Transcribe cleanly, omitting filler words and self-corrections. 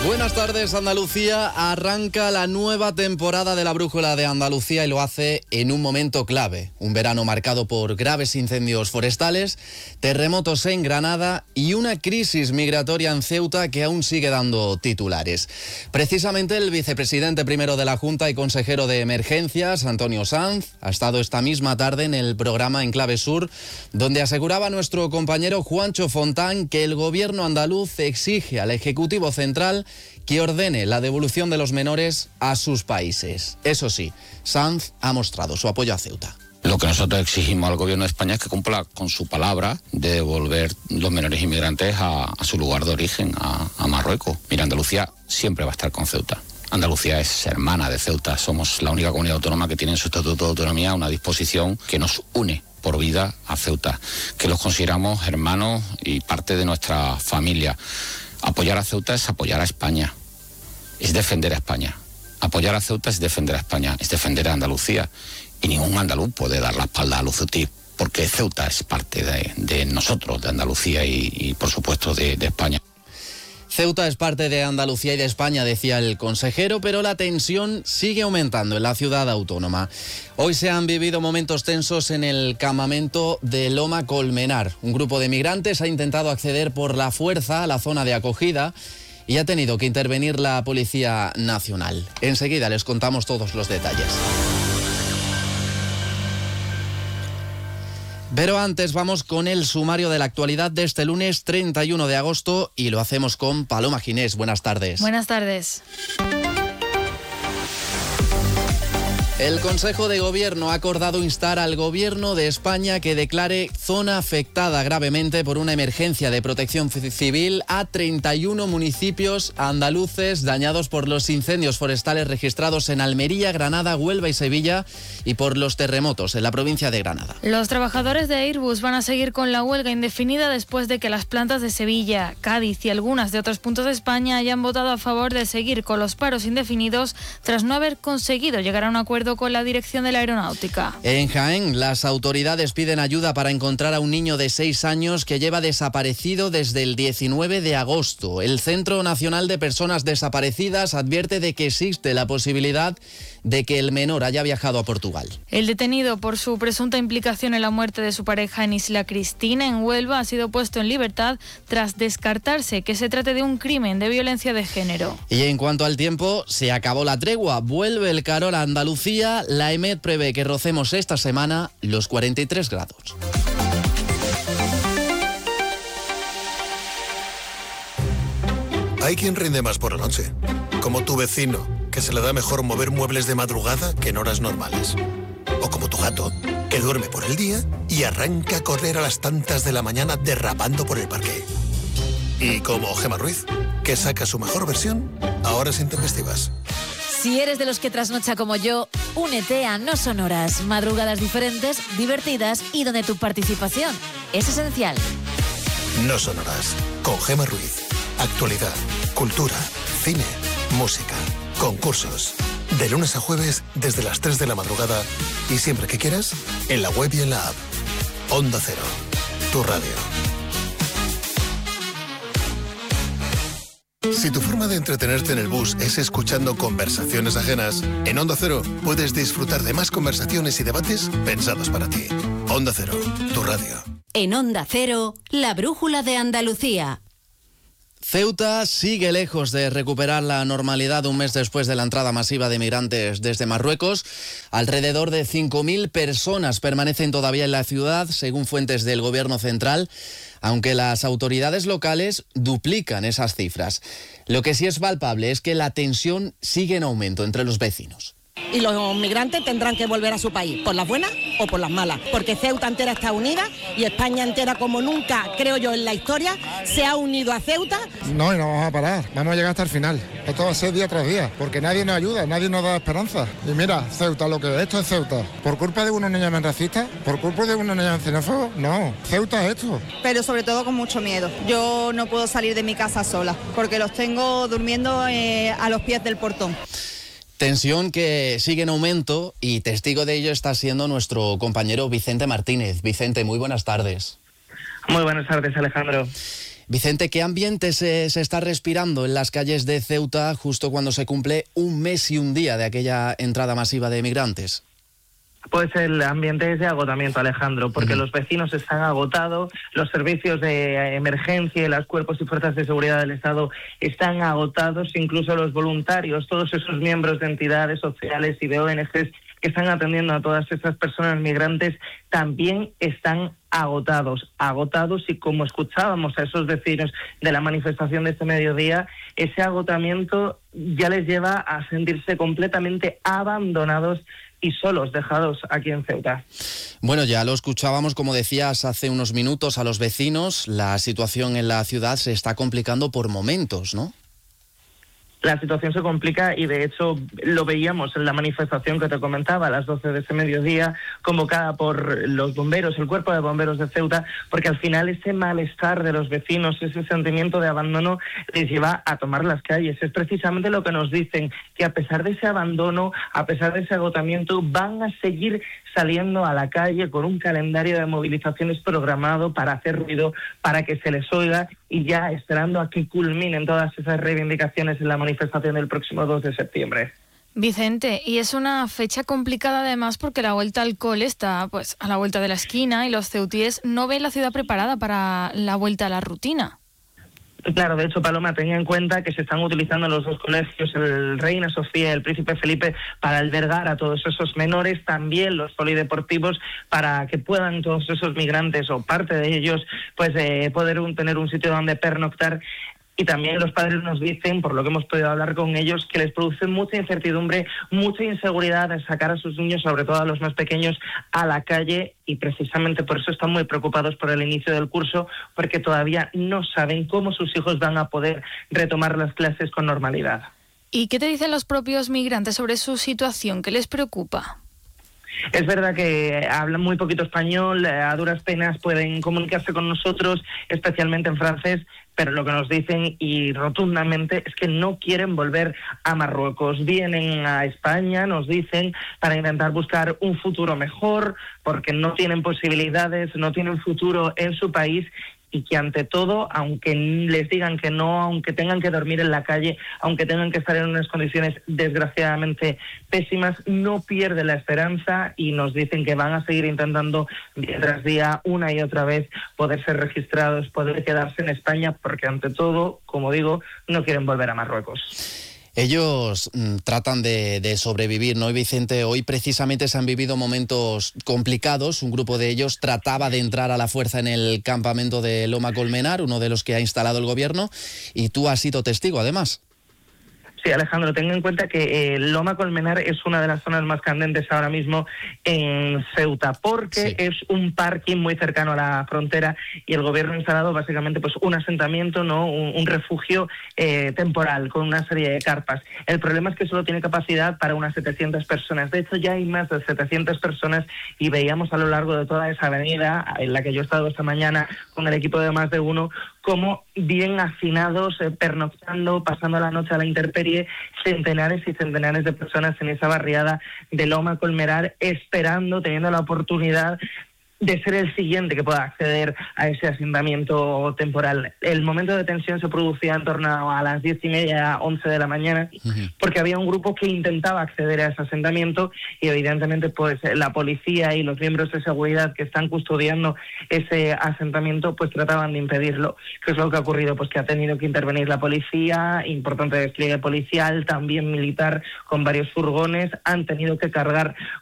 Buenas tardes, Andalucía. Arranca la nueva temporada de la Brújula de Andalucía y lo hace en un momento clave. Un verano marcado por graves incendios forestales, terremotos en Granada y una crisis migratoria en Ceuta que aún sigue dando titulares. Precisamente el vicepresidente primero de la Junta y consejero de Emergencias, Antonio Sanz, ha estado esta misma tarde en el programa Enclave Sur, donde aseguraba nuestro compañero Juancho Fontán que el gobierno andaluz exige al Ejecutivo Central que ordene la devolución de los menores a sus países. Eso sí, Sanz ha mostrado su apoyo a Ceuta. Lo que nosotros exigimos al gobierno de España es que cumpla con su palabra de devolver los menores inmigrantes a su lugar de origen, a Marruecos. Mira, Andalucía siempre va a estar con Ceuta. Andalucía es hermana de Ceuta. Somos la única comunidad autónoma que tiene en su estatuto de autonomía una disposición que nos une por vida a Ceuta, que los consideramos hermanos y parte de nuestra familia. Apoyar a Ceuta es apoyar a España, es defender a España. Apoyar a Ceuta es defender a España, es defender a Andalucía. Y ningún andaluz puede dar la espalda a los ceutíes, porque Ceuta es parte de nosotros, de Andalucía y por supuesto de España. Ceuta es parte de Andalucía y de España, decía el consejero, pero la tensión sigue aumentando en la ciudad autónoma. Hoy se han vivido momentos tensos en el campamento de Loma Colmenar. Un grupo de migrantes ha intentado acceder por la fuerza a la zona de acogida y ha tenido que intervenir la Policía Nacional. Enseguida les contamos todos los detalles. Pero antes vamos con el sumario de la actualidad de este lunes 31 de agosto y lo hacemos con Paloma Ginés. Buenas tardes. Buenas tardes. El Consejo de Gobierno ha acordado instar al Gobierno de España que declare zona afectada gravemente por una emergencia de protección civil a 31 municipios andaluces dañados por los incendios forestales registrados en Almería, Granada, Huelva y Sevilla y por los terremotos en la provincia de Granada. Los trabajadores de Airbus van a seguir con la huelga indefinida después de que las plantas de Sevilla, Cádiz y algunas de otros puntos de España hayan votado a favor de seguir con los paros indefinidos tras no haber conseguido llegar a un acuerdo con la dirección de la aeronáutica. En Jaén, las autoridades piden ayuda para encontrar a un niño de 6 años que lleva desaparecido desde el 19 de agosto. El Centro Nacional de Personas Desaparecidas advierte de que existe la posibilidad de que el menor haya viajado a Portugal. El detenido por su presunta implicación en la muerte de su pareja en Isla Cristina, en Huelva, ha sido puesto en libertad tras descartarse que se trate de un crimen de violencia de género. Y en cuanto al tiempo, se acabó la tregua. Vuelve el calor a Andalucía. La EMET prevé que rocemos esta semana los 43 grados. Hay quien rinde más por la noche, como tu vecino, que se le da mejor mover muebles de madrugada que en horas normales. O como tu gato, que duerme por el día y arranca a correr a las tantas de la mañana derrapando por el parque. Y como Gemma Ruiz, que saca su mejor versión a horas intempestivas. Si eres de los que trasnocha como yo, únete a No Sonoras, madrugadas diferentes, divertidas y donde tu participación es esencial. No Sonoras, con Gemma Ruiz. Actualidad, cultura, cine, música, concursos. De lunes a jueves desde las 3 de la madrugada y siempre que quieras, en la web y en la app. Onda Cero, tu radio. Si tu forma de entretenerte en el bus es escuchando conversaciones ajenas, en Onda Cero puedes disfrutar de más conversaciones y debates pensados para ti. Onda Cero, tu radio. En Onda Cero, la Brújula de Andalucía. Ceuta sigue lejos de recuperar la normalidad un mes después de la entrada masiva de migrantes desde Marruecos. Alrededor de 5.000 personas permanecen todavía en la ciudad, según fuentes del Gobierno central, aunque las autoridades locales duplican esas cifras. Lo que sí es palpable es que la tensión sigue en aumento entre los vecinos. Y los migrantes tendrán que volver a su país, por las buenas o por las malas, porque Ceuta entera está unida y España entera, como nunca, creo yo, en la historia, se ha unido a Ceuta. No, y no vamos a parar, vamos a llegar hasta el final. Esto va a ser día tras día, porque nadie nos ayuda, nadie nos da esperanza. Y mira, Ceuta, lo que esto es Ceuta. ¿Por culpa de unos niños racistas? ¿Por culpa de unos niños xenófobos? No, Ceuta es esto. Pero sobre todo con mucho miedo. Yo no puedo salir de mi casa sola, porque los tengo durmiendo a los pies del portón. Tensión que sigue en aumento y testigo de ello está siendo nuestro compañero Vicente Martínez. Vicente, muy buenas tardes. Muy buenas tardes, Alejandro. Vicente, ¿qué ambiente se está respirando en las calles de Ceuta justo cuando se cumple un mes y un día de aquella entrada masiva de migrantes? Pues el ambiente es de agotamiento, Alejandro, porque los vecinos están agotados, los servicios de emergencia y los cuerpos y fuerzas de seguridad del Estado están agotados, incluso los voluntarios, todos esos miembros de entidades sociales y de ONGs que están atendiendo a todas esas personas migrantes también están agotados y como escuchábamos a esos vecinos de la manifestación de este mediodía, ese agotamiento ya les lleva a sentirse completamente abandonados y solos, dejados aquí en Ceuta. Bueno, ya lo escuchábamos, como decías hace unos minutos, a los vecinos. La situación en la ciudad se está complicando por momentos, ¿no? La situación se complica y de hecho lo veíamos en la manifestación que te comentaba a las 12 de ese mediodía, convocada por los bomberos, el cuerpo de bomberos de Ceuta, porque al final ese malestar de los vecinos, ese sentimiento de abandono les lleva a tomar las calles. Es precisamente lo que nos dicen, que a pesar de ese abandono, a pesar de ese agotamiento, van a seguir saliendo a la calle con un calendario de movilizaciones programado para hacer ruido, para que se les oiga y ya esperando a que culminen todas esas reivindicaciones en la manifestación del próximo 2 de septiembre. Vicente, y es una fecha complicada además porque la vuelta al cole está pues a la vuelta de la esquina y los ceutíes no ven la ciudad preparada para la vuelta a la rutina. Claro, de hecho, Paloma, ten en cuenta que se están utilizando los dos colegios, el Reina Sofía y el Príncipe Felipe, para albergar a todos esos menores, también los polideportivos, para que puedan todos esos migrantes o parte de ellos pues poder tener un sitio donde pernoctar. Y también los padres nos dicen, por lo que hemos podido hablar con ellos, que les produce mucha incertidumbre, mucha inseguridad en sacar a sus niños, sobre todo a los más pequeños, a la calle, y precisamente por eso están muy preocupados por el inicio del curso, porque todavía no saben cómo sus hijos van a poder retomar las clases con normalidad. ¿Y qué te dicen los propios migrantes sobre su situación? ¿Qué les preocupa? Es verdad que hablan muy poquito español, a duras penas pueden comunicarse con nosotros, especialmente en francés, pero lo que nos dicen y rotundamente es que no quieren volver a Marruecos. Vienen a España, nos dicen, para intentar buscar un futuro mejor, porque no tienen posibilidades, no tienen futuro en su país, y que ante todo, aunque les digan que no, aunque tengan que dormir en la calle, aunque tengan que estar en unas condiciones desgraciadamente pésimas, no pierden la esperanza y nos dicen que van a seguir intentando día tras día, una y otra vez, poder ser registrados, poder quedarse en España, porque ante todo, como digo, no quieren volver a Marruecos. Ellos tratan de sobrevivir, ¿no? Y Vicente, hoy precisamente se han vivido momentos complicados. Un grupo de ellos trataba de entrar a la fuerza en el campamento de Loma Colmenar, uno de los que ha instalado el gobierno, y tú has sido testigo, además. Sí, Alejandro, ten en cuenta que Loma Colmenar es una de las zonas más candentes ahora mismo en Ceuta, porque es un parking muy cercano a la frontera y el gobierno ha instalado básicamente pues un asentamiento, ¿no? un refugio temporal con una serie de carpas. El problema es que solo tiene capacidad para unas 700 personas. De hecho, ya hay más de 700 personas y veíamos a lo largo de toda esa avenida, en la que yo he estado esta mañana con el equipo de Más de Uno, como bien hacinados, pernoctando, pasando la noche a la intemperie, centenares y centenares de personas en esa barriada de Loma Colmenar, esperando, teniendo la oportunidad de ser el siguiente que pueda acceder a ese asentamiento temporal. El momento de tensión se producía en torno a las 10:30, 11 de la mañana, porque había un grupo que intentaba acceder a ese asentamiento y evidentemente pues la policía y los miembros de seguridad que están custodiando ese asentamiento pues trataban de impedirlo. ¿Qué es lo que ha ocurrido? Pues que ha tenido que intervenir la policía, importante despliegue policial, también militar con varios furgones, han tenido que cargar